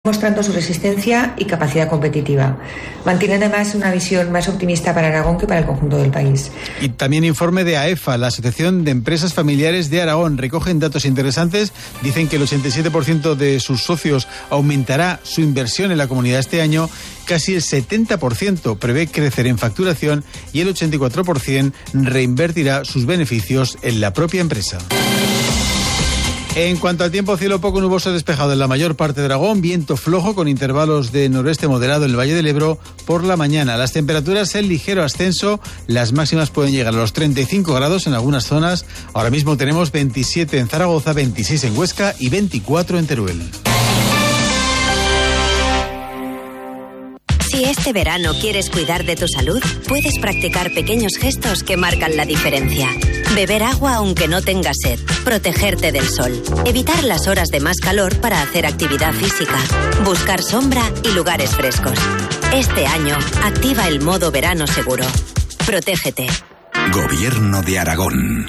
mostrando su resistencia y capacidad competitiva. Mantienen además una visión más optimista para Aragón que para el conjunto del país. Y también informe de AEFA, la Asociación de Empresas Familiares de Aragón. Recogen datos interesantes. Dicen que el 87% de sus socios aumentará su inversión en la comunidad este año. Casi el 70% prevé crecer en facturación y el 84% reinvertirá sus beneficios en la propia empresa. En cuanto al tiempo, cielo poco nuboso despejado en la mayor parte de Aragón, viento flojo con intervalos de noroeste moderado en el Valle del Ebro por la mañana. Las temperaturas en ligero ascenso, las máximas pueden llegar a los 35 grados en algunas zonas. Ahora mismo tenemos 27 en Zaragoza, 26 en Huesca y 24 en Teruel. Si este verano quieres cuidar de tu salud, puedes practicar pequeños gestos que marcan la diferencia. Beber agua aunque no tengas sed, protegerte del sol, evitar las horas de más calor para hacer actividad física, buscar sombra y lugares frescos. Este año, activa el modo verano seguro. Protégete. Gobierno de Aragón.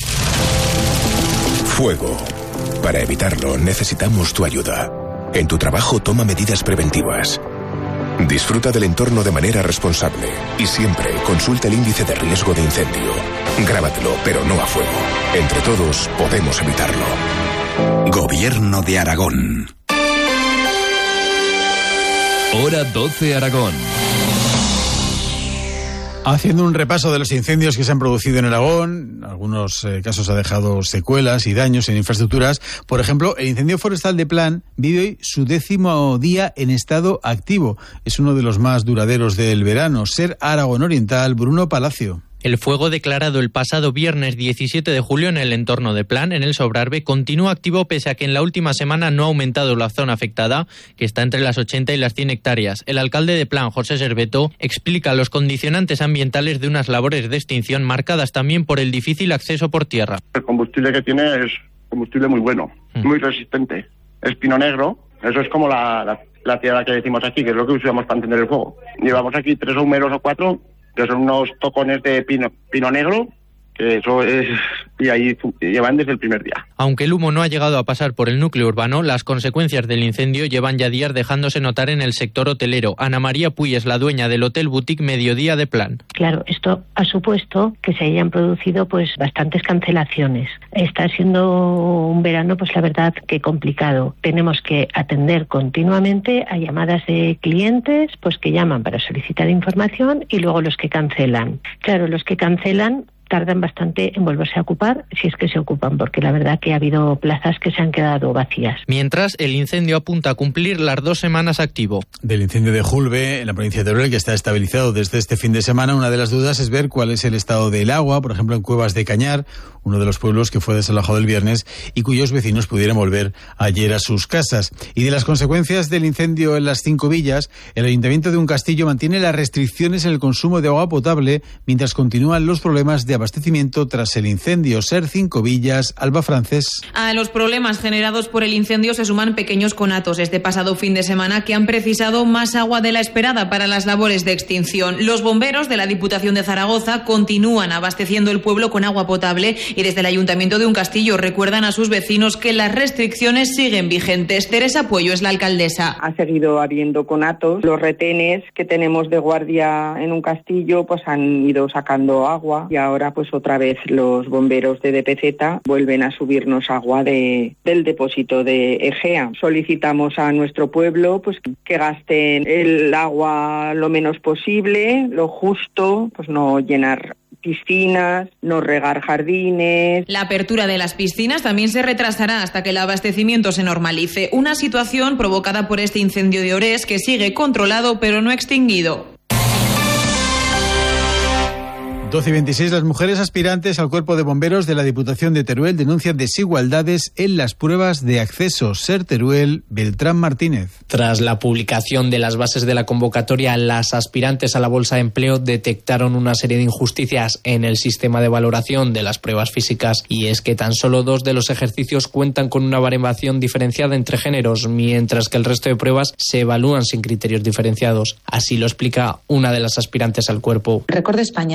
Fuego. Para evitarlo, necesitamos tu ayuda. En tu trabajo, toma medidas preventivas. Disfruta del entorno de manera responsable y siempre consulta el índice de riesgo de incendio. Grábatelo, pero no a fuego. Entre todos podemos evitarlo. Gobierno de Aragón. Hora 12 Aragón. Haciendo un repaso de los incendios que se han producido en Aragón, algunos casos ha dejado secuelas y daños en infraestructuras. Por ejemplo, el incendio forestal de Plan vive hoy su 10º día en estado activo. Es uno de los más duraderos del verano. Ser Aragón Oriental, Bruno Palacio. El fuego declarado el pasado viernes 17 de julio en el entorno de Plan, en el Sobrarbe, continúa activo pese a que en la última semana no ha aumentado la zona afectada, que está entre las 80 y las 100 hectáreas. El alcalde de Plan, José Serveto, explica los condicionantes ambientales de unas labores de extinción marcadas también por el difícil acceso por tierra. El combustible que tiene es combustible muy bueno, muy resistente. Es pino negro, eso es como la tierra que decimos aquí, que es lo que usamos para encender el fuego. Llevamos aquí 3 humeros o 4... que son unos tocones de pino negro, que eso es, y ahí llevan desde el primer día. Aunque el humo no ha llegado a pasar por el núcleo urbano, las consecuencias del incendio llevan ya días dejándose notar en el sector hotelero. Ana María Puy es la dueña del Hotel Boutique Mediodía de Plan. Claro, esto ha supuesto que se hayan producido pues bastantes cancelaciones. Está siendo un verano, pues la verdad que complicado. Tenemos que atender continuamente a llamadas de clientes pues que llaman para solicitar información y luego los que cancelan. Claro, los que cancelan tardan bastante en volverse a ocupar, si es que se ocupan, porque la verdad que ha habido plazas que se han quedado vacías. Mientras, el incendio apunta a cumplir las 2 semanas activo. Del incendio de Julbe, en la provincia de Teruel, que está estabilizado desde este fin de semana, una de las dudas es ver cuál es el estado del agua, por ejemplo, en Cuevas de Cañar, uno de los pueblos que fue desalojado el viernes y cuyos vecinos pudieron volver ayer a sus casas. Y de las consecuencias del incendio en las 5 villas, el Ayuntamiento de Uncastillo mantiene las restricciones en el consumo de agua potable mientras continúan los problemas de abastecimiento tras el incendio. Ser 5 villas, Alba Francés. A los problemas generados por el incendio se suman pequeños conatos este pasado fin de semana que han precisado más agua de la esperada para las labores de extinción. Los bomberos de la Diputación de Zaragoza continúan abasteciendo el pueblo con agua potable y desde el Ayuntamiento de Uncastillo recuerdan a sus vecinos que las restricciones siguen vigentes. Teresa Puello es la alcaldesa. Ha seguido habiendo conatos. Los retenes que tenemos de guardia en Uncastillo pues han ido sacando agua y ahora pues otra vez los bomberos de DPZ vuelven a subirnos agua del depósito de Egea. Solicitamos a nuestro pueblo pues que gasten el agua lo menos posible, lo justo, pues no llenar piscinas, no regar jardines. La apertura de las piscinas también se retrasará hasta que el abastecimiento se normalice. Una situación provocada por este incendio de Orés que sigue controlado pero no extinguido. 12:26, las mujeres aspirantes al cuerpo de bomberos de la Diputación de Teruel denuncian desigualdades en las pruebas de acceso. Ser Teruel, Beltrán Martínez. Tras la publicación de las bases de la convocatoria, las aspirantes a la bolsa de empleo detectaron una serie de injusticias en el sistema de valoración de las pruebas físicas, y es que tan solo 2 de los ejercicios cuentan con una baremación diferenciada entre géneros, mientras que el resto de pruebas se evalúan sin criterios diferenciados. Así lo explica una de las aspirantes al cuerpo. Récord de España de 2000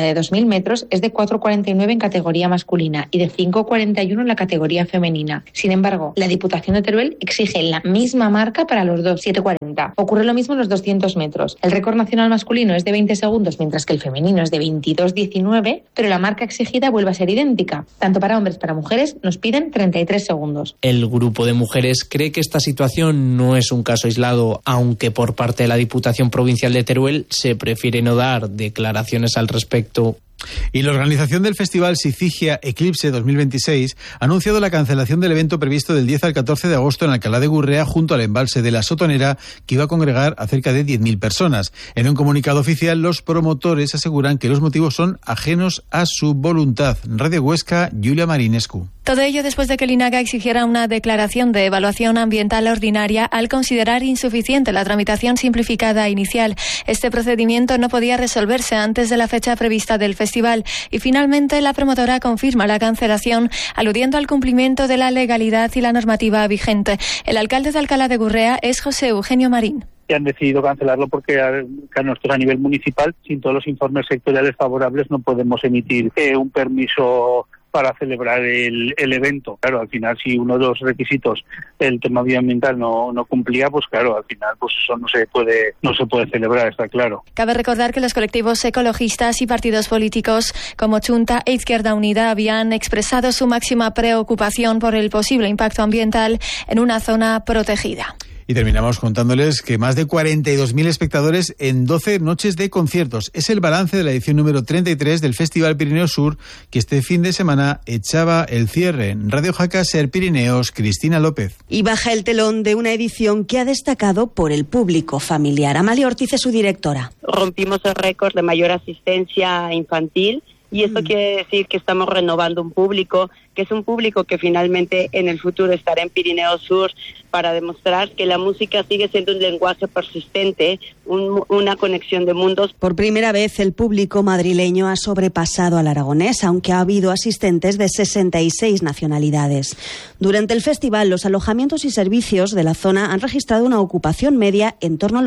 metros es de 4,49 en categoría masculina y de 5,41 en la categoría femenina. Sin embargo, la Diputación de Teruel exige la misma marca para los dos, 7,40. Ocurre lo mismo en los 200 metros. El récord nacional masculino es de 20 segundos, mientras que el femenino es de 22,19, pero la marca exigida vuelve a ser idéntica. Tanto para hombres como para mujeres nos piden 33 segundos. El grupo de mujeres cree que esta situación no es un caso aislado, aunque por parte de la Diputación Provincial de Teruel se prefiere no dar declaraciones al respecto. Y la organización del Festival Sicigia Eclipse 2026 ha anunciado la cancelación del evento previsto del 10 al 14 de agosto en Alcalá de Gurrea junto al embalse de la Sotonera, que iba a congregar a cerca de 10.000 personas. En un comunicado oficial, los promotores aseguran que los motivos son ajenos a su voluntad. Radio Huesca, Julia Marinescu. Todo ello después de que el INAGA exigiera una declaración de evaluación ambiental ordinaria al considerar insuficiente la tramitación simplificada inicial. Este procedimiento no podía resolverse antes de la fecha prevista del festival y finalmente la promotora confirma la cancelación aludiendo al cumplimiento de la legalidad y la normativa vigente. El alcalde de Alcalá de Gurrea es José Eugenio Marín. Que han decidido cancelarlo porque nosotros a nivel municipal, sin todos los informes sectoriales favorables, no podemos emitir un permiso para celebrar el evento. Claro, al final, si uno de los requisitos del tema medioambiental no cumplía, pues claro, al final pues eso no se puede celebrar, está claro. Cabe recordar que los colectivos ecologistas y partidos políticos como Chunta e Izquierda Unida habían expresado su máxima preocupación por el posible impacto ambiental en una zona protegida. Y terminamos contándoles que más de 42.000 espectadores en 12 noches de conciertos. Es el balance de la edición número 33 del Festival Pirineo Sur, que este fin de semana echaba el cierre. Radio Jaca, Ser Pirineos, Cristina López. Y baja el telón de una edición que ha destacado por el público familiar. Amalia Ortiz es su directora. Rompimos el récord de mayor asistencia infantil. Y esto quiere decir que estamos renovando un público, que es un público que finalmente en el futuro estará en Pirineo Sur para demostrar que la música sigue siendo un lenguaje persistente, una conexión de mundos. Por primera vez el público madrileño ha sobrepasado al aragonés, aunque ha habido asistentes de 66 nacionalidades. Durante el festival, los alojamientos y servicios de la zona han registrado una ocupación media en torno al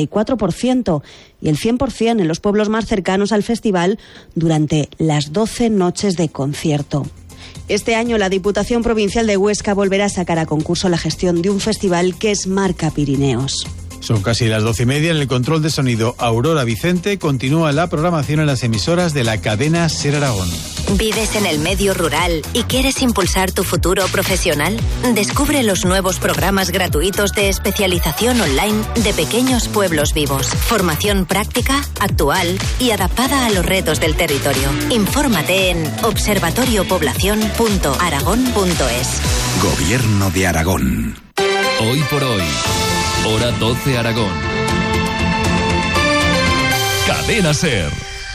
84% y el 100% en los pueblos más cercanos al festival durante las 12 noches de concierto. Este año la Diputación Provincial de Huesca volverá a sacar a concurso la gestión de un festival que es marca Pirineos. Son casi las 12:30. En el control de sonido, Aurora Vicente. Continúa la programación en las emisoras de la cadena Ser Aragón. ¿Vives en el medio rural y quieres impulsar tu futuro profesional? Descubre los nuevos programas gratuitos de especialización online de Pequeños Pueblos Vivos. Formación práctica, actual y adaptada a los retos del territorio. Infórmate en observatoriopoblacion.aragón.es. Gobierno de Aragón. Hoy por hoy. Hora 12 Aragón. Cadena Ser.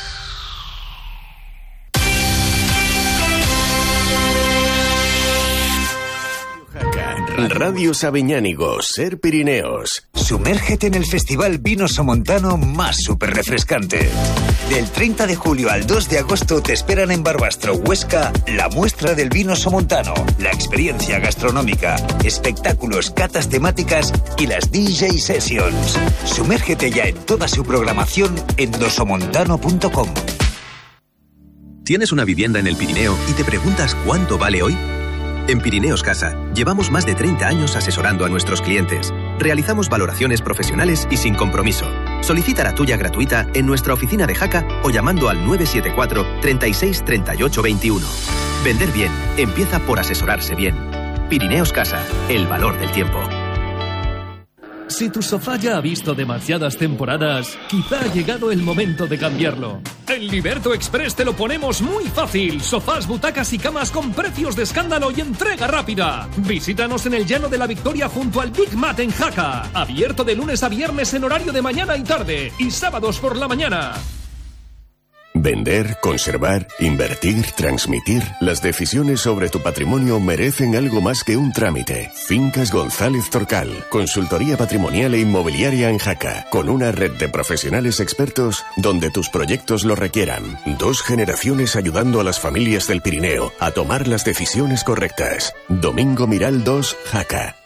Radio Sabiñánigo, Ser Pirineos. Sumérgete en el Festival Vino Somontano más súper refrescante. Del 30 de julio al 2 de agosto te esperan en Barbastro, Huesca, la muestra del vino somontano, la experiencia gastronómica, espectáculos, catas temáticas y las DJ Sessions. Sumérgete ya en toda su programación en dosomontano.com. ¿Tienes una vivienda en el Pirineo y te preguntas cuánto vale hoy? En Pirineos Casa llevamos más de 30 años asesorando a nuestros clientes. Realizamos valoraciones profesionales y sin compromiso. Solicita la tuya gratuita en nuestra oficina de Jaca o llamando al 974 36 38 21. Vender bien empieza por asesorarse bien. Pirineos Casa, el valor del tiempo. Si tu sofá ya ha visto demasiadas temporadas, quizá ha llegado el momento de cambiarlo. En Liberto Express te lo ponemos muy fácil. Sofás, butacas y camas con precios de escándalo y entrega rápida. Visítanos en el Llano de la Victoria junto al Big Mat en Jaca. Abierto de lunes a viernes en horario de mañana y tarde y sábados por la mañana. Vender, conservar, invertir, transmitir. Las decisiones sobre tu patrimonio merecen algo más que un trámite. Fincas González Torcal, consultoría patrimonial e inmobiliaria en Jaca, con una red de profesionales expertos donde tus proyectos lo requieran. 2 generaciones ayudando a las familias del Pirineo a tomar las decisiones correctas. Domingo Miral 2, Jaca.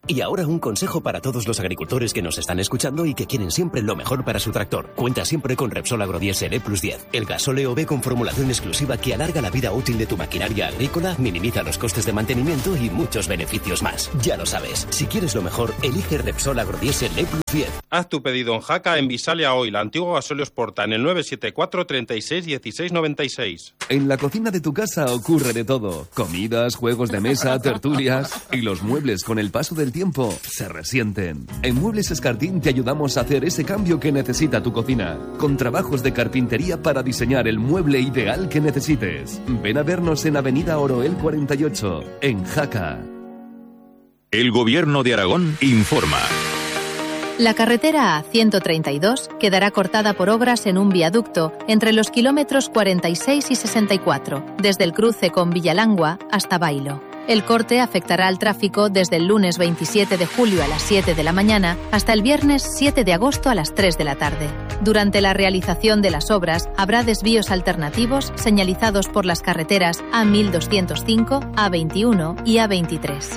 Y ahora un consejo para todos los agricultores que nos están escuchando y que quieren siempre lo mejor para su tractor. Cuenta siempre con Repsol Agrodiesel E+10, el gasóleo B con formulación exclusiva que alarga la vida útil de tu maquinaria agrícola, minimiza los costes de mantenimiento y muchos beneficios más. Ya lo sabes, si quieres lo mejor, elige Repsol Agrodiesel E+10. Haz tu pedido en Jaca, en Visalia Oil, antiguo Gasóleo Porta, en el 974 36 16 96. En la cocina de tu casa ocurre de todo. Comidas, juegos de mesa, tertulias. Y los muebles con el paso del tiempo se resienten. En Muebles Escartín te ayudamos a hacer ese cambio que necesita tu cocina. Con trabajos de carpintería para diseñar el mueble ideal que necesites. Ven a vernos en Avenida Oroel 48, en Jaca. El Gobierno de Aragón informa. La carretera A132 quedará cortada por obras en un viaducto entre los kilómetros 46 y 64, desde el cruce con Villalangua hasta Bailo. El corte afectará al tráfico desde el lunes 27 de julio a las 7 de la mañana hasta el viernes 7 de agosto a las 3 de la tarde. Durante la realización de las obras habrá desvíos alternativos señalizados por las carreteras A1205, A21 y A23.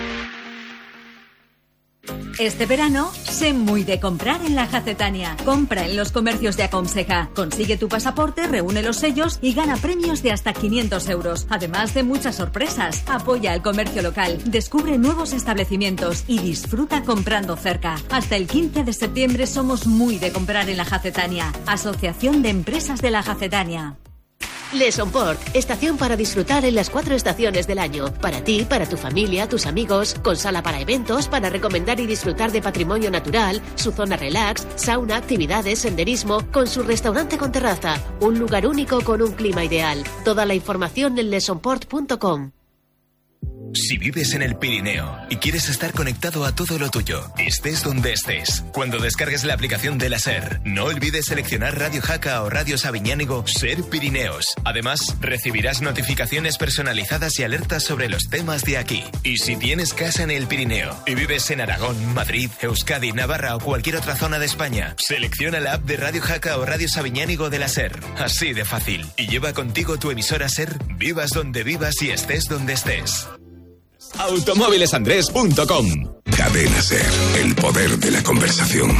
Este verano, sé muy de comprar en La Jacetania. Compra en los comercios de Aconseja. Consigue tu pasaporte, reúne los sellos y gana premios de hasta 500 euros. Además de muchas sorpresas. Apoya al comercio local, descubre nuevos establecimientos y disfruta comprando cerca. Hasta el 15 de septiembre somos muy de comprar en La Jacetania. Asociación de Empresas de La Jacetania. Lesomport, estación para disfrutar en las 4 estaciones del año. Para ti, para tu familia, tus amigos, con sala para eventos, para recomendar y disfrutar de patrimonio natural, su zona relax, sauna, actividades, senderismo, con su restaurante con terraza. Un lugar único con un clima ideal. Toda la información en lesomport.com. Si vives en el Pirineo y quieres estar conectado a todo lo tuyo, estés donde estés, cuando descargues la aplicación de la SER, no olvides seleccionar Radio Jaca o Radio Sabiñánigo Ser Pirineos. Además, recibirás notificaciones personalizadas y alertas sobre los temas de aquí. Y si tienes casa en el Pirineo y vives en Aragón, Madrid, Euskadi, Navarra o cualquier otra zona de España, selecciona la app de Radio Jaca o Radio Sabiñánigo de la SER. Así de fácil. Y lleva contigo tu emisora SER, vivas donde vivas y estés donde estés. Automóvilesandrés.com. Cadena SER, el poder de la conversación.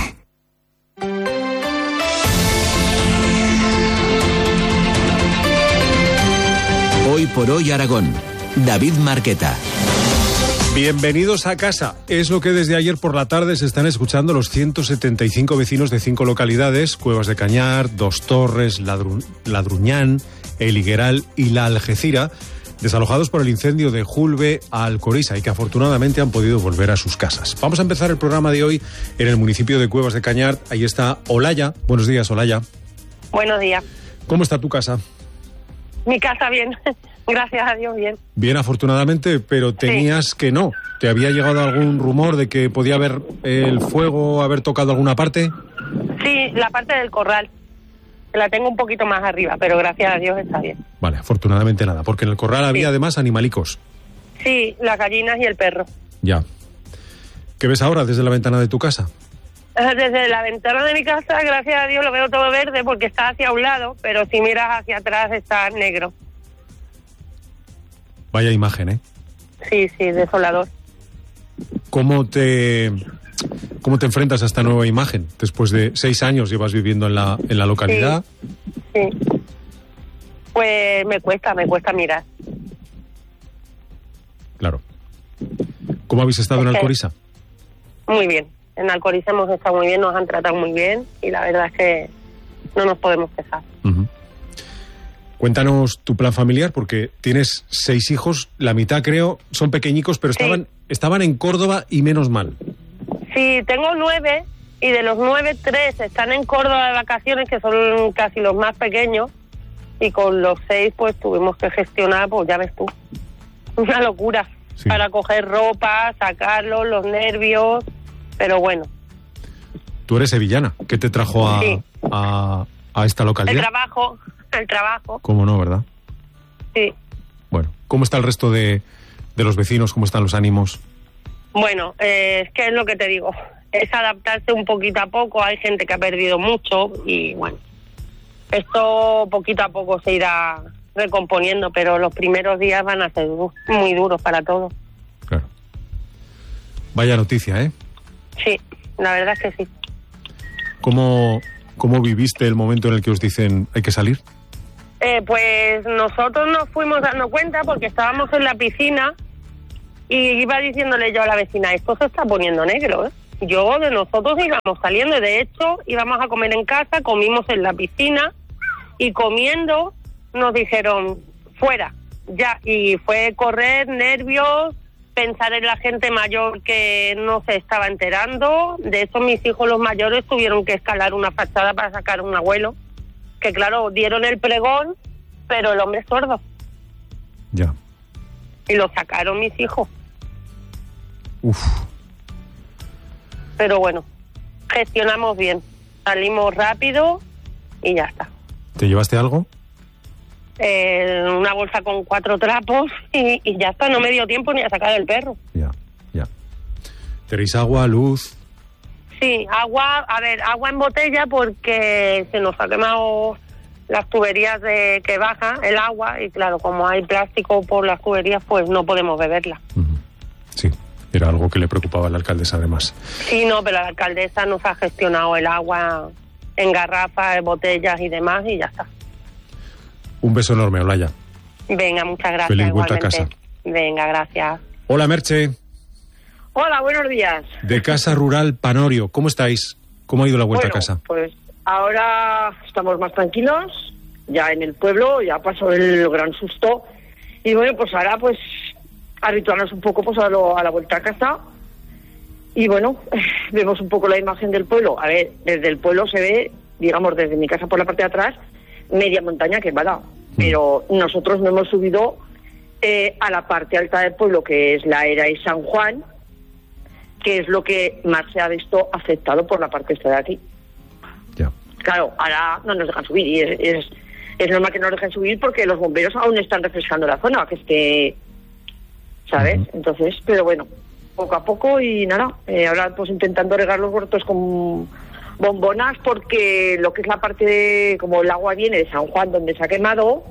Hoy por hoy Aragón. David Marqueta. Bienvenidos a casa. Es lo que desde ayer por la tarde se están escuchando los 175 vecinos de 5 localidades: Cuevas de Cañar, Dos Torres, Ladruñán, El Higueral y La Algeciras, desalojados por el incendio de Julbe a Alcoriza y que afortunadamente han podido volver a sus casas. Vamos a empezar el programa de hoy en el municipio de Cuevas de Cañar. Ahí está Olaya. Buenos días, Olaya. Buenos días. ¿Cómo está tu casa? Mi casa bien, gracias a Dios bien. Bien, afortunadamente, pero tenías que no. ¿Te había llegado algún rumor de que podía haber el fuego, haber tocado alguna parte? Sí, la parte del corral. La tengo un poquito más arriba, pero gracias a Dios está bien. Vale, afortunadamente nada, porque en el corral había además animalicos. Sí, las gallinas y el perro. Ya. ¿Qué ves ahora desde la ventana de tu casa? Desde la ventana de mi casa, gracias a Dios, lo veo todo verde porque está hacia un lado, pero si miras hacia atrás está negro. Vaya imagen, ¿eh? Sí, desolador. ¿Cómo te enfrentas a esta nueva imagen? Después de 6 años llevas viviendo en la localidad. Sí. Pues me cuesta mirar. Claro. ¿Cómo habéis estado en Alcoriza? Muy bien. En Alcoriza hemos estado muy bien, nos han tratado muy bien y la verdad es que no nos podemos quejar. Uh-huh. Cuéntanos tu plan familiar, porque tienes 6 hijos, la mitad creo son pequeñicos, pero estaban en Córdoba y menos mal. Sí, tengo 9 y de los 9, 3 están en Córdoba de vacaciones, que son casi los más pequeños, y con los 6 pues tuvimos que gestionar, pues ya ves tú, una locura, para coger ropa, sacarlos, los nervios, pero bueno. Tú eres sevillana, ¿qué te trajo a esta localidad? El trabajo. ¿Cómo no, verdad? Sí. Bueno, ¿cómo está el resto de los vecinos? ¿Cómo están los ánimos? Bueno, es que es lo que te digo, es adaptarse un poquito a poco, hay gente que ha perdido mucho y bueno, esto poquito a poco se irá recomponiendo, pero los primeros días van a ser muy duros para todos. Claro. Vaya noticia, ¿eh? Sí, la verdad es que sí. ¿Cómo viviste el momento en el que os dicen hay que salir? Pues nosotros nos fuimos dando cuenta porque estábamos en la piscina y iba diciéndole yo a la vecina, esto se está poniendo negro, ¿eh? Nosotros íbamos saliendo, de hecho íbamos a comer en casa, comimos en la piscina y comiendo nos dijeron fuera, ya, y fue correr, nervios, pensar en la gente mayor que no se estaba enterando. De eso mis hijos los mayores tuvieron que escalar una fachada para sacar a un abuelo, que claro, dieron el pregón, pero el hombre es sordo. Ya. Y lo sacaron mis hijos. Uf. Pero bueno, gestionamos bien, salimos rápido y ya está. ¿Te llevaste algo? Una bolsa con 4 trapos y ya está, no me dio tiempo ni a sacar el perro. Ya. ¿Tenéis agua, luz? Sí, agua en botella porque se nos ha quemado las tuberías que baja el agua y claro, como hay plástico por las tuberías, pues no podemos beberla. Sí, era algo que le preocupaba a la alcaldesa además. Sí, no, pero la alcaldesa nos ha gestionado el agua en garrafas, en botellas y demás y ya está. Un beso enorme, Olaya. Venga, muchas gracias. Feliz vuelta igualmente. a casa. Venga, gracias. Hola, Merche. Hola, buenos días. De Casa Rural Panorio. ¿Cómo estáis? ¿Cómo ha ido la vuelta a casa? Pues ahora estamos más tranquilos, ya en el pueblo, ya pasó el gran susto. Y bueno, pues ahora pues habituarnos un poco pues a la vuelta a casa. Y bueno, vemos un poco la imagen del pueblo. A ver, desde el pueblo se ve, digamos, desde mi casa por la parte de atrás, media montaña quemada. Pero nosotros no hemos subido a la parte alta del pueblo, que es la Era y San Juan, que es lo que más se ha visto afectado por la parte esta de aquí. Ya. Claro, ahora no nos dejan subir y es normal que no nos dejen subir porque los bomberos aún están refrescando la zona, que esté, ¿sabes? Entonces, pero bueno, poco a poco y nada, ahora pues intentando regar los huertos con bombonas porque lo que es la parte de, como el agua viene de San Juan donde se ha quemado,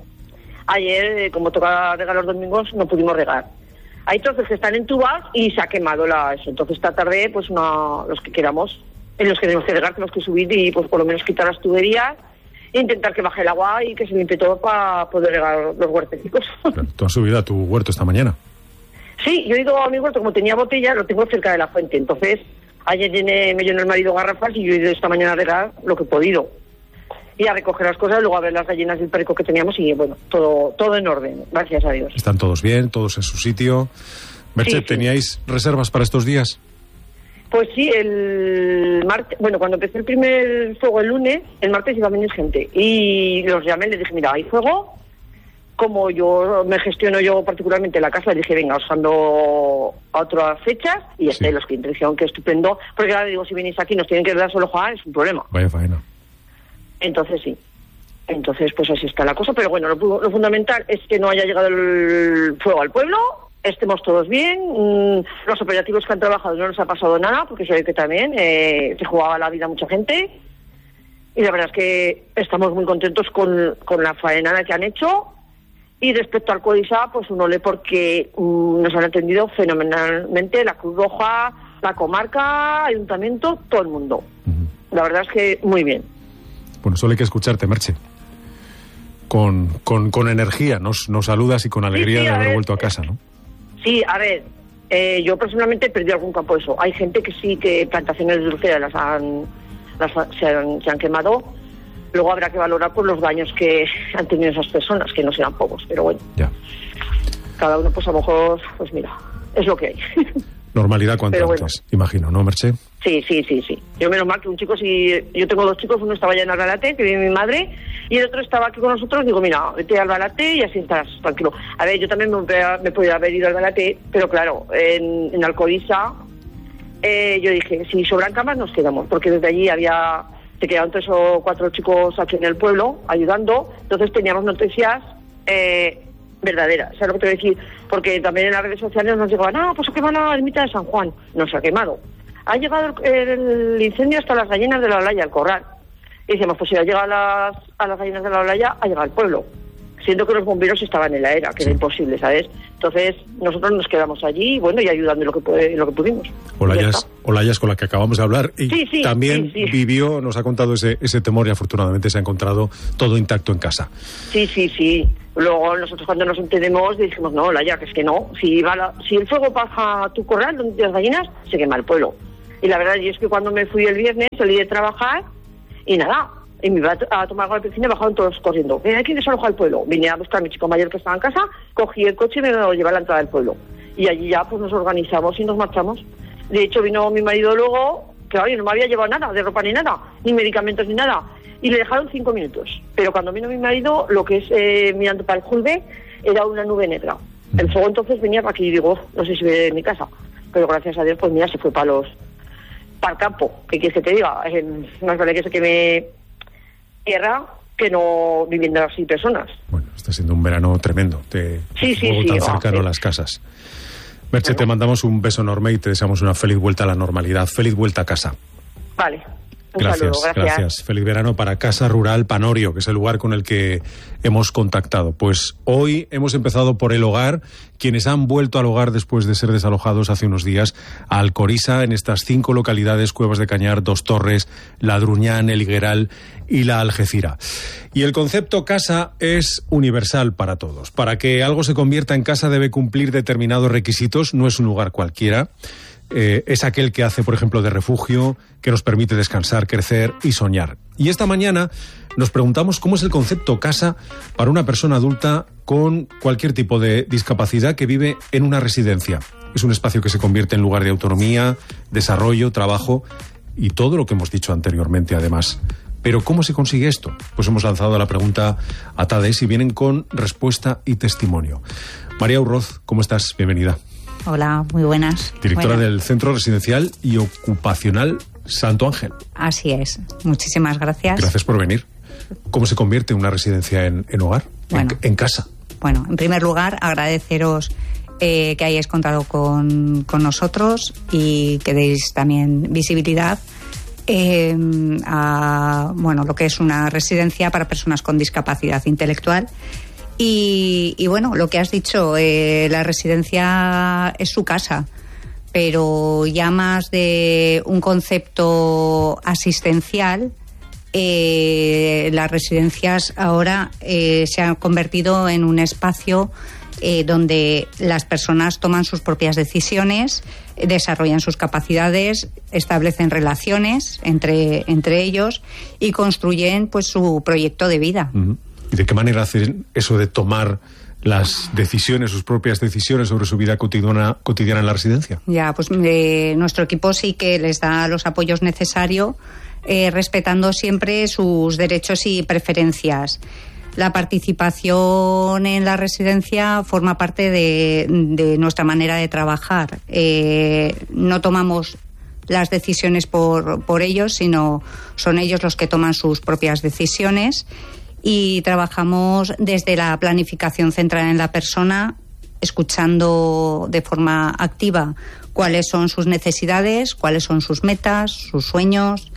ayer como toca regar los domingos no pudimos regar. Hay trozos que están entubados y se ha quemado eso. Entonces esta tarde pues los que queramos, en los que tenemos que regar, tenemos que subir y pues por lo menos quitar las tuberías e intentar que baje el agua y que se limpie todo para poder regar los huertecicos. ¿Tú has subido a tu huerto esta mañana? Sí, yo he ido a mi huerto, como tenía botella, lo tengo cerca de la fuente. Entonces ayer me llenó el marido garrafas y yo he ido esta mañana a regar lo que he podido. Y a recoger las cosas, luego a ver las gallinas del perico que teníamos y bueno, todo en orden, gracias a Dios. ¿Están todos bien, todos en su sitio? Merche, Sí. ¿teníais reservas para estos días? Pues sí, el martes, bueno, cuando empecé el primer fuego el lunes, el martes iba a venir gente y los llamé y les dije, mira, hay fuego, como yo me gestiono yo particularmente la casa, les dije, venga, os ando a otras fechas y los que dijeron que estupendo, porque ahora digo, si venís aquí nos tienen que dar solo Juan, es un problema. Vaya faena. Entonces sí. Entonces pues así está la cosa, pero bueno, lo fundamental es que no haya llegado el fuego al pueblo, estemos todos bien, los operativos que han trabajado no nos ha pasado nada, porque se ve que también se jugaba la vida a mucha gente, y la verdad es que estamos muy contentos con la faena que han hecho, y respecto al CODISA, pues un ole porque nos han atendido fenomenalmente la Cruz Roja, la comarca, ayuntamiento, todo el mundo. La verdad es que muy bien. Bueno, solo hay que escucharte, Merche. Con energía, nos saludas y con alegría Sí, de haber ver, vuelto a casa, ¿no? Sí, a ver, yo personalmente he perdido algún campo de eso. Hay gente que sí, que plantaciones de dulcería se han quemado. Luego habrá que valorar por los daños que han tenido esas personas, que no serán pocos, pero bueno. Ya. Cada uno, pues a lo mejor, pues mira, es lo que hay. Normalidad cuanto Pero antes, imagino, ¿no, Merche? Sí. Yo menos mal que un chico, yo tengo 2 chicos, uno estaba ya en Albalate, que vive mi madre, y el otro estaba aquí con nosotros, digo, mira, vete a Albalate y así estás tranquilo. A ver, yo también me podría haber ido a Albalate, pero claro, en Alcoriza, yo dije, si sobran camas nos quedamos, porque desde allí se quedaban 3 o 4 chicos aquí en el pueblo, ayudando, entonces teníamos noticias verdaderas, ¿sabes lo que te voy a decir? Porque también en las redes sociales nos llegaban, pues se quema la ermita de San Juan, no se ha quemado. Ha llegado el incendio hasta las gallinas de la Olaya, el corral. Y decíamos, pues si ha llegado a las gallinas de la Olaya, ha llegado al pueblo. siendo que los bomberos estaban en la era, que era imposible, ¿sabes? Entonces nosotros nos quedamos allí, bueno, y ayudando en lo que pudimos. Olayas, con la que acabamos de hablar, y también vivió, nos ha contado ese temor, y afortunadamente se ha encontrado todo intacto en casa. Sí. Luego nosotros cuando nos enteremos dijimos, no, Olaya, que es que no, si el fuego pasa a tu corral donde tienes gallinas, se quema el pueblo. Y la verdad es que cuando me fui el viernes, salí de trabajar y nada, y me iba a tomar algo a la piscina y bajaron todos corriendo. Hay que desalojar el pueblo. Vine a buscar a mi chico mayor que estaba en casa, cogí el coche y me lo llevé a la entrada del pueblo. Y allí ya pues nos organizamos y nos marchamos. De hecho vino mi marido luego, claro, y no me había llevado nada, de ropa ni nada, ni medicamentos ni nada. Y le dejaron 5 minutos. Pero cuando vino mi marido, lo que es mirando para el Julve, era una nube negra. El fuego entonces venía para aquí y digo, no sé si ve en mi casa. Pero gracias a Dios, pues mira, se fue para el campo. ¿Qué quieres que te diga? Más vale que se queme tierra que no viviendo así personas. Bueno, está siendo un verano tremendo. Sí, tan cercano a las casas. Merche, te mandamos un beso enorme y te deseamos una feliz vuelta a la normalidad. Feliz vuelta a casa. Vale. Gracias. Feliz verano para Casa Rural Panorio, que es el lugar con el que hemos contactado. Pues hoy hemos empezado por el hogar, quienes han vuelto al hogar después de ser desalojados hace unos días a Alcoriza, en estas 5 localidades: Cuevas de Cañar, Dos Torres, Ladruñán, El Higueral y La Algeciras. Y el concepto casa es universal para todos. Para que algo se convierta en casa debe cumplir determinados requisitos, no es un lugar cualquiera. Es aquel que hace, por ejemplo, de refugio, que nos permite descansar, crecer y soñar. Y esta mañana nos preguntamos cómo es el concepto casa para una persona adulta con cualquier tipo de discapacidad que vive en una residencia. Es un espacio que se convierte en lugar de autonomía, desarrollo, trabajo y todo lo que hemos dicho anteriormente, además. Pero ¿cómo se consigue esto? Pues hemos lanzado la pregunta a TADES y vienen con respuesta y testimonio. María Urroz, ¿cómo estás? Bienvenida. Hola, muy buenas. Directora del Centro Residencial y Ocupacional Santo Ángel. Así es. Muchísimas gracias. Gracias por venir. ¿Cómo se convierte una residencia en hogar, en casa? Bueno, en primer lugar, agradeceros que hayáis contado con nosotros y que deis también visibilidad a lo que es una residencia para personas con discapacidad intelectual. Y bueno, lo que has dicho, la residencia es su casa, pero ya más de un concepto asistencial, las residencias ahora se han convertido en un espacio donde las personas toman sus propias decisiones, desarrollan sus capacidades, establecen relaciones entre ellos y construyen pues su proyecto de vida. Uh-huh. ¿Y de qué manera hacen eso de tomar las decisiones, sus propias decisiones sobre su vida cotidiana en la residencia? Ya, pues nuestro equipo sí que les da los apoyos necesarios, respetando siempre sus derechos y preferencias. La participación en la residencia forma parte de nuestra manera de trabajar. No tomamos las decisiones por ellos, sino son ellos los que toman sus propias decisiones. Y trabajamos desde la planificación centrada en la persona, escuchando de forma activa cuáles son sus necesidades, cuáles son sus metas, sus sueños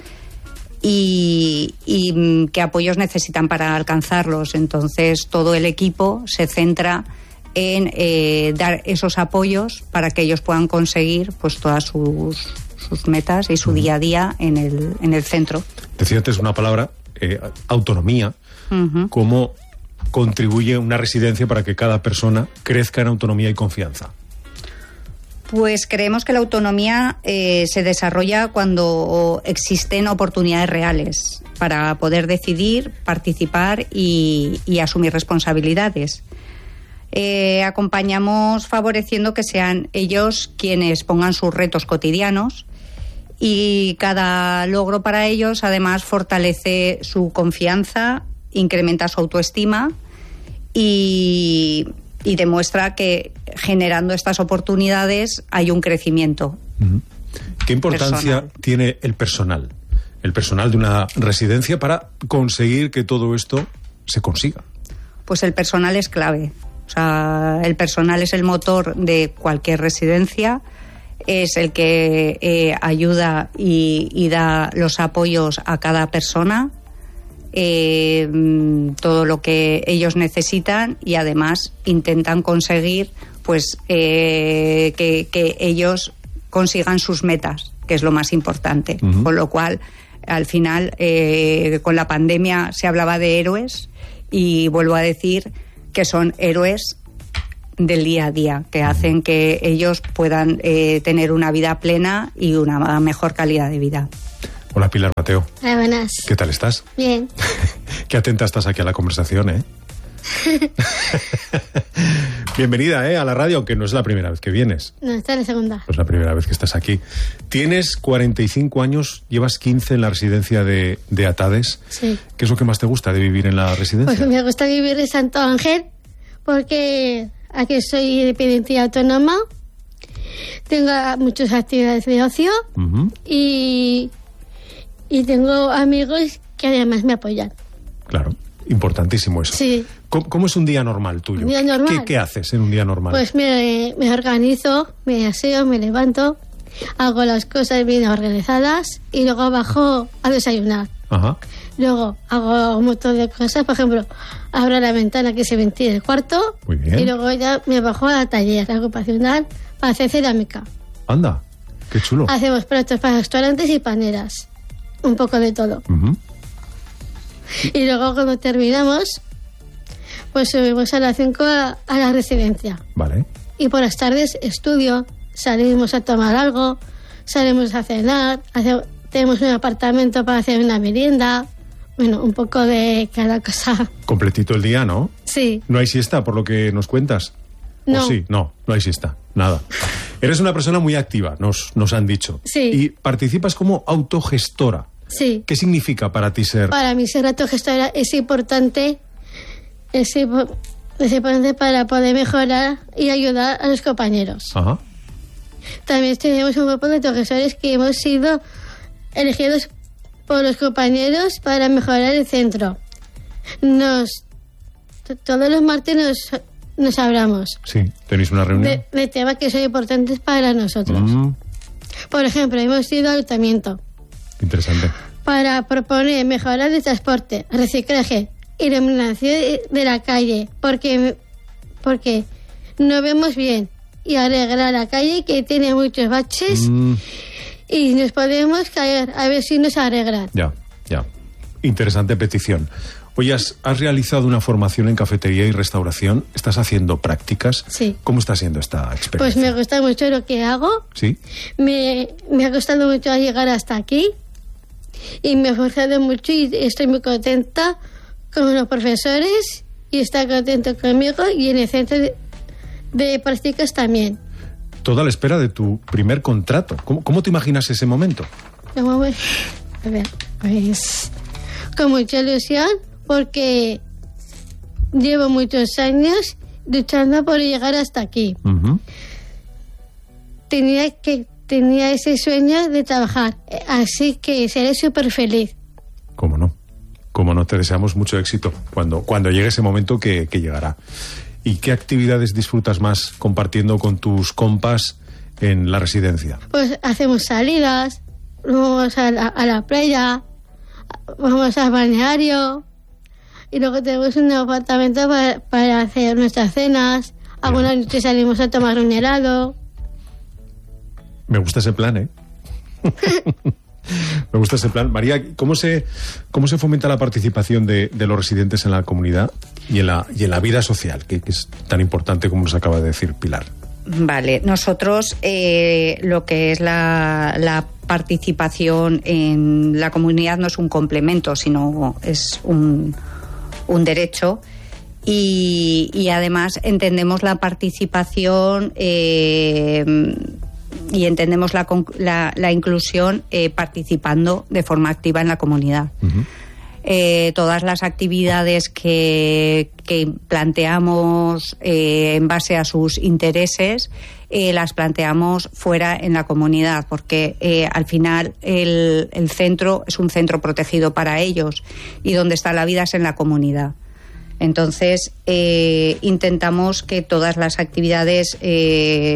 y qué apoyos necesitan para alcanzarlos. Entonces, todo el equipo se centra en dar esos apoyos para que ellos puedan conseguir pues todas sus metas y su día a día en el centro. Decía antes una palabra, autonomía. Uh-huh. ¿Cómo contribuye una residencia para que cada persona crezca en autonomía y confianza? Pues creemos que la autonomía se desarrolla cuando existen oportunidades reales para poder decidir, participar y asumir responsabilidades. Acompañamos favoreciendo que sean ellos quienes pongan sus retos cotidianos y cada logro para ellos además fortalece su confianza, incrementa su autoestima y demuestra que generando estas oportunidades hay un crecimiento. Uh-huh. ¿Qué importancia tiene el personal de una residencia para conseguir que todo esto se consiga? Pues el personal es clave. O sea, el personal es el motor de cualquier residencia, es el que ayuda y da los apoyos a cada persona. todo lo que ellos necesitan y además intentan conseguir pues que ellos consigan sus metas, que es lo más importante. Con lo cual, al final, con la pandemia se hablaba de héroes y vuelvo a decir que son héroes del día a día, que hacen que ellos puedan tener una vida plena y una mejor calidad de vida. Hola, Pilar Mateo. Hola, buenas. ¿Qué tal estás? Bien. Qué atenta estás aquí a la conversación, ¿eh? Bienvenida, a la radio, aunque no es la primera vez que vienes. No, esta es la segunda. No es la primera vez que estás aquí. Tienes 45 años, llevas 15 en la residencia de Atades. Sí. ¿Qué es lo que más te gusta de vivir en la residencia? Pues me gusta vivir en Santo Ángel porque aquí soy dependiente autónoma, tengo muchas actividades de ocio y tengo amigos que además me apoyan. Claro, importantísimo eso. Sí. ¿Cómo es un día normal tuyo? ¿Un día normal? ¿Qué haces en un día normal? Pues me organizo, me aseo, me levanto, hago las cosas bien organizadas y luego bajo a desayunar. Ajá. Luego hago un montón de cosas, por ejemplo, abro la ventana que se ventile el cuarto. Muy bien. Y luego ya me bajo a la taller ocupacional para hacer cerámica. Anda, qué chulo. Hacemos platos para restaurantes y paneras, un poco de todo. Y luego cuando terminamos, pues subimos a las 5 a la residencia. Vale. Y por las tardes estudio, salimos a tomar algo, salimos a cenar, tenemos un apartamento para hacer una merienda, bueno, un poco de cada cosa. Completito el día, ¿no? Sí. ¿No hay siesta, por lo que nos cuentas? No. ¿O sí? No hay siesta, nada. Eres una persona muy activa, nos han dicho. Sí. Y participas como autogestora. Sí. ¿Qué significa para ti ser...? Para mí ser autogestora es importante para poder mejorar y ayudar a los compañeros. Ajá. También tenemos un grupo de autogestores que hemos sido elegidos por los compañeros para mejorar el centro. Todos los martes nos hablamos. Sí, tenéis una reunión. De temas que son importantes para nosotros. Por ejemplo, hemos ido al ayuntamiento. Interesante. Para proponer mejorar el transporte, reciclaje, iluminación de la calle, porque no vemos bien, y arreglar la calle que tiene muchos baches y nos podemos caer, a ver si nos arreglan. Ya. Interesante petición. Oye, has realizado una formación en cafetería y restauración, ¿estás haciendo prácticas? Sí. ¿Cómo está siendo esta experiencia? Pues me gusta mucho lo que hago. ¿Sí? Me ha costado mucho llegar hasta aquí y me he esforzado mucho y estoy muy contenta con los profesores y está contento conmigo y en el centro de prácticas también. Toda a la espera de tu primer contrato. ¿Cómo te imaginas ese momento? A ver, pues con mucha ilusión porque llevo muchos años luchando por llegar hasta aquí. Tenía ese sueño de trabajar, así que seré súper feliz. ¿Cómo no? Te deseamos mucho éxito cuando llegue ese momento que llegará. ¿Y qué actividades disfrutas más compartiendo con tus compas en la residencia? Pues hacemos salidas, vamos a la playa, vamos al balneario y luego tenemos un apartamento para hacer nuestras cenas. Algunas noches salimos a tomar un helado. Me gusta ese plan, ¿eh? Me gusta ese plan. María, ¿cómo se fomenta la participación de los residentes en la comunidad y en la vida social, que es tan importante como nos acaba de decir Pilar? Vale, nosotros lo que es la participación en la comunidad no es un complemento, sino es un derecho y además entendemos la participación y entendemos la inclusión participando de forma activa en la comunidad. Todas las actividades que planteamos en base a sus intereses las planteamos fuera en la comunidad, porque al final el centro es un centro protegido para ellos y donde está la vida es en la comunidad. Entonces intentamos que todas las actividades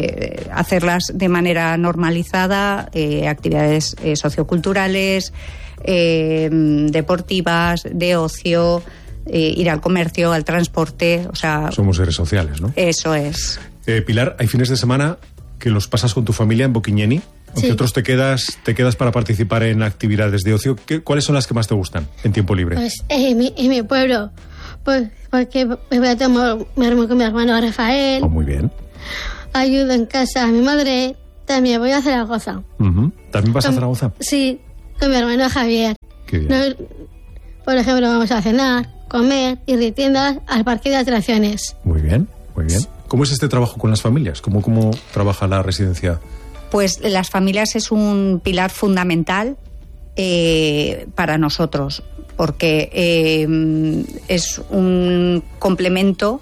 hacerlas de manera normalizada, actividades socioculturales, deportivas, de ocio, ir al comercio, al transporte, o sea... Somos seres sociales, ¿no? Eso es. Pilar, hay fines de semana que los pasas con tu familia en Boquiñeni, aunque otros te quedas para participar en actividades de ocio. ¿Cuáles son las que más te gustan en tiempo libre? Pues en mi pueblo, pues porque me voy a tomar con mi hermano Rafael. Muy bien. Ayudo en casa a mi madre. También voy a Zaragoza. ¿También vas a Zaragoza? Sí, con mi hermano Javier. Qué bien. Por ejemplo, vamos a cenar, comer, ir de tiendas al parque de atracciones. Muy bien, muy bien. ¿Cómo es este trabajo con las familias? ¿Cómo trabaja la residencia? Pues las familias es un pilar fundamental para nosotros, porque es un complemento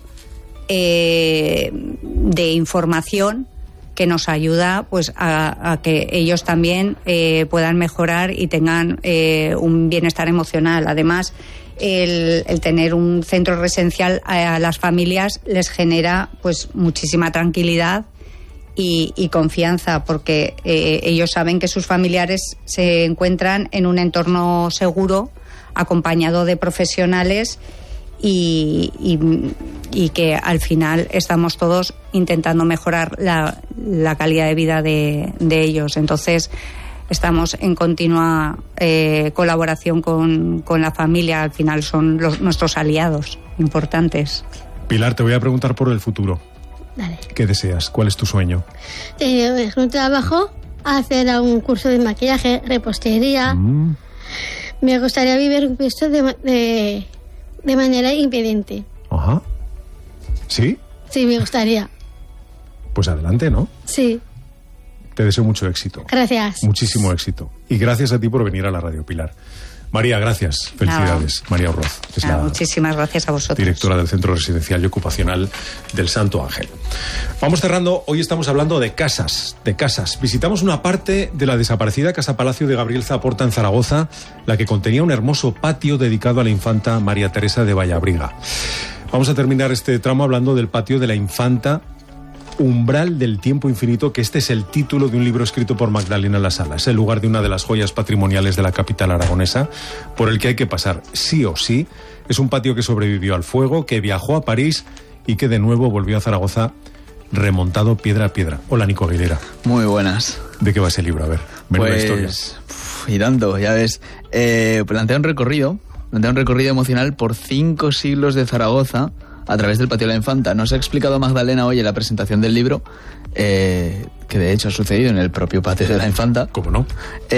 de información que nos ayuda pues a que ellos también puedan mejorar y tengan un bienestar emocional. Además, el tener un centro residencial a las familias les genera pues muchísima tranquilidad y confianza, porque ellos saben que sus familiares se encuentran en un entorno seguro, acompañado de profesionales y que al final estamos todos intentando mejorar la calidad de vida de ellos. Entonces estamos en continua colaboración con la familia. Al final son nuestros aliados importantes. Pilar, te voy a preguntar por el futuro. Dale. ¿Qué deseas? ¿Cuál es tu sueño? Un trabajo, hacer un curso de maquillaje, repostería. Me gustaría vivir esto de manera independiente. Ajá. ¿Sí? Sí, me gustaría. Pues adelante, ¿no? Sí. Te deseo mucho éxito. Gracias. Muchísimo éxito. Y gracias a ti por venir a la radio, Pilar. María, gracias. Felicidades. María Orroz. Muchísimas gracias a vosotros. Directora del Centro Residencial y Ocupacional del Santo Ángel. Vamos cerrando. Hoy estamos hablando de casas. Visitamos una parte de la desaparecida Casa Palacio de Gabriel Zaporta en Zaragoza, la que contenía un hermoso patio dedicado a la infanta María Teresa de Vallabriga. Vamos a terminar este tramo hablando del patio de la infanta Umbral del Tiempo Infinito, que este es el título de un libro escrito por Magdalena Lasala. Es el lugar de una de las joyas patrimoniales de la capital aragonesa, por el que hay que pasar sí o sí. Es un patio que sobrevivió al fuego, que viajó a París y que de nuevo volvió a Zaragoza remontado piedra a piedra. Hola, Nico Aguilera. Muy buenas. ¿De qué va ese libro? A ver, menuda historia. Y tanto, ya ves. Plantea un recorrido emocional por 5 siglos de Zaragoza a través del patio de la infanta. Nos ha explicado Magdalena hoy en la presentación del libro, que de hecho ha sucedido en el propio patio de la infanta. ¿Cómo no?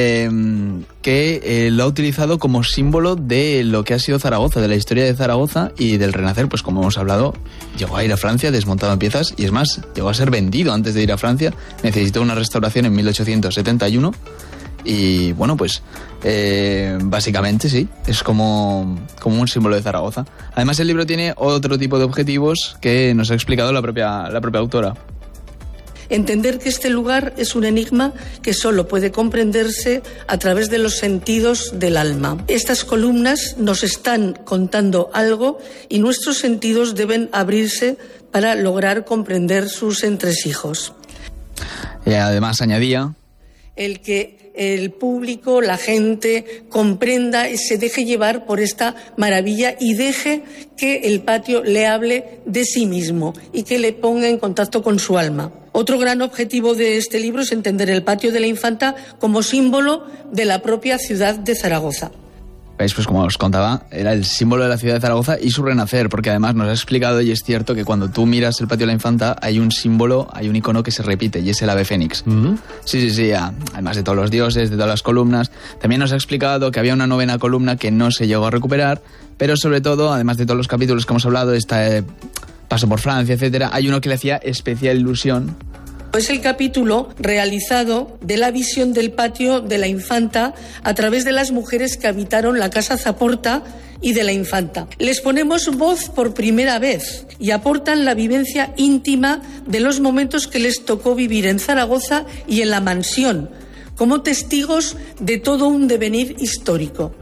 Que lo ha utilizado como símbolo de lo que ha sido Zaragoza, de la historia de Zaragoza y del Renacer. Pues como hemos hablado, llegó a ir a Francia desmontado en piezas y es más, llegó a ser vendido antes de ir a Francia. Necesitó una restauración en 1871 y bueno, pues básicamente sí, es como un símbolo de Zaragoza. Además, el libro tiene otro tipo de objetivos que nos ha explicado la propia autora. Entender que este lugar es un enigma que solo puede comprenderse a través de los sentidos del alma. Estas columnas nos están contando algo y nuestros sentidos deben abrirse para lograr comprender sus entresijos. Además, añadía el que el público, la gente, comprenda y se deje llevar por esta maravilla y deje que el patio le hable de sí mismo y que le ponga en contacto con su alma. Otro gran objetivo de este libro es entender el patio de la infanta como símbolo de la propia ciudad de Zaragoza. Pues como os contaba, era el símbolo de la ciudad de Zaragoza y su renacer, porque además nos ha explicado, y es cierto, que cuando tú miras el patio de la infanta hay un símbolo, hay un icono que se repite, y es el ave fénix. Sí, además de todos los dioses, de todas las columnas. También nos ha explicado que había una 9ª columna que no se llegó a recuperar, pero sobre todo, además de todos los capítulos que hemos hablado, paso por Francia, etcétera, hay uno que le hacía especial ilusión. Es el capítulo realizado de la visión del patio de la infanta a través de las mujeres que habitaron la casa Zaporta y de la infanta. Les ponemos voz por primera vez y aportan la vivencia íntima de los momentos que les tocó vivir en Zaragoza y en la mansión, como testigos de todo un devenir histórico.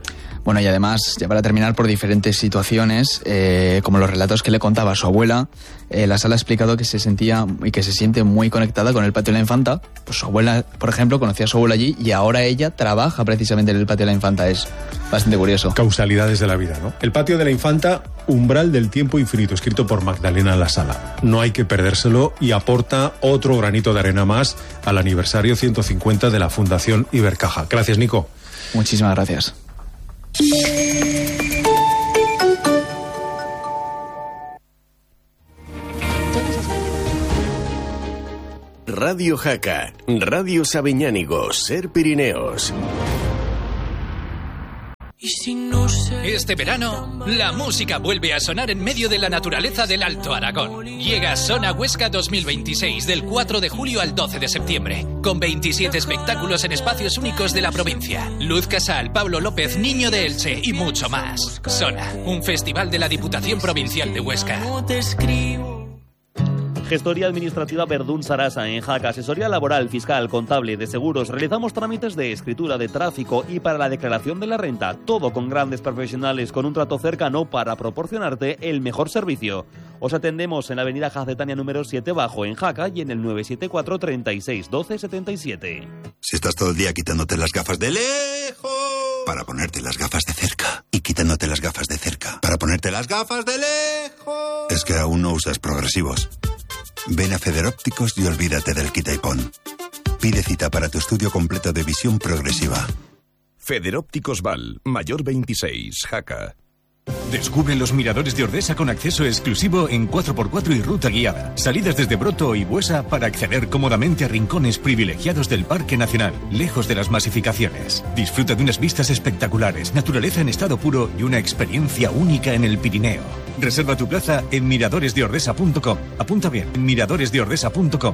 Bueno, y además, ya para terminar, por diferentes situaciones, como los relatos que le contaba a su abuela, la sala ha explicado que se sentía y que se siente muy conectada con el Patio de la Infanta. Pues su abuela, por ejemplo, conocía a su abuela allí y ahora ella trabaja precisamente en el Patio de la Infanta. Es bastante curioso. Causalidades de la vida, ¿no? El Patio de la Infanta, umbral del tiempo infinito, escrito por Magdalena La Sala. No hay que perdérselo y aporta otro granito de arena más al aniversario 150 de la Fundación Ibercaja. Gracias, Nico. Muchísimas gracias. Radio Jaca, Radio Sabiñánigo, Ser Pirineos. Este verano, la música vuelve a sonar en medio de la naturaleza del Alto Aragón. Llega Sona Huesca 2026 del 4 de julio al 12 de septiembre, con 27 espectáculos en espacios únicos de la provincia. Luz Casal, Pablo López, Niño de Elche y mucho más. Sona, un festival de la Diputación Provincial de Huesca. Gestoría Administrativa Verdún Sarasa en Jaca, asesoría laboral, fiscal, contable, de seguros. Realizamos trámites de escritura, de tráfico y para la declaración de la renta. Todo con grandes profesionales, con un trato cercano para proporcionarte el mejor servicio. Os atendemos en la avenida Jacetania número 7 Bajo en Jaca y en el 974 36 12 77. Si estás todo el día quitándote las gafas de lejos para ponerte las gafas de cerca y quitándote las gafas de cerca para ponerte las gafas de lejos, es que aún no usas progresivos. Ven a Federópticos y olvídate del quita y pon. Pide cita para tu estudio completo de visión progresiva. Federópticos Val, Mayor 26, Jaca. Descubre los miradores de Ordesa con acceso exclusivo en 4x4 y ruta guiada. Salidas desde Broto y Buesa para acceder cómodamente a rincones privilegiados del Parque Nacional, lejos de las masificaciones. Disfruta de unas vistas espectaculares, naturaleza en estado puro y una experiencia única en el Pirineo. Reserva tu plaza en miradoresdeordesa.com. Apunta bien, miradoresdeordesa.com.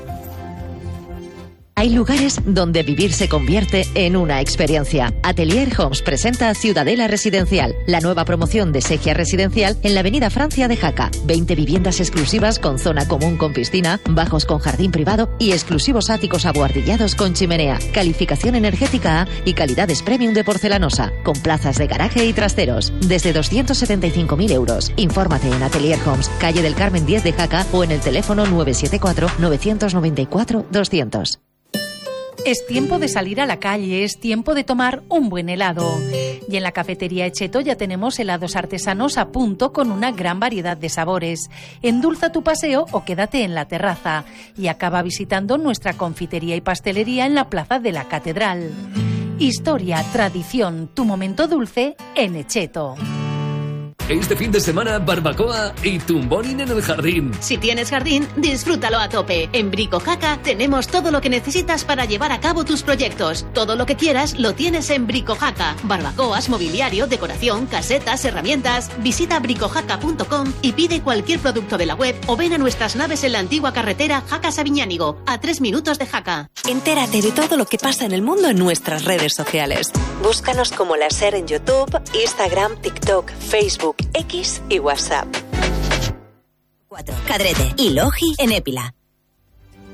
Hay lugares donde vivir se convierte en una experiencia. Atelier Homes presenta Ciudadela Residencial, la nueva promoción de Segia Residencial en la avenida Francia de Jaca. 20 viviendas exclusivas con zona común con piscina, bajos con jardín privado y exclusivos áticos abuhardillados con chimenea. Calificación energética A y calidades premium de porcelanosa, con plazas de garaje y trasteros. Desde 275.000 euros. Infórmate en Atelier Homes, calle del Carmen 10 de Jaca o en el teléfono 974 994 200. Es tiempo de salir a la calle, es tiempo de tomar un buen helado. Y en la cafetería Echeto ya tenemos helados artesanos a punto con una gran variedad de sabores. Endulza tu paseo o quédate en la terraza. Y acaba visitando nuestra confitería y pastelería en la Plaza de la Catedral. Historia, tradición, tu momento dulce en Echeto. Este fin de semana, barbacoa y tumboning en el jardín. Si tienes jardín, disfrútalo a tope. En Brico Jaca tenemos todo lo que necesitas para llevar a cabo tus proyectos. Todo lo que quieras lo tienes en Brico Jaca. Barbacoas, mobiliario, decoración, casetas, herramientas. Visita bricojaca.com y pide cualquier producto de la web o ven a nuestras naves en la antigua carretera Jaca-Sabiñánigo, a 3 minutos de Jaca. Entérate de todo lo que pasa en el mundo en nuestras redes sociales. Búscanos como La Ser en YouTube, Instagram, TikTok, Facebook, X y WhatsApp. Cadrete y Logi en Épila.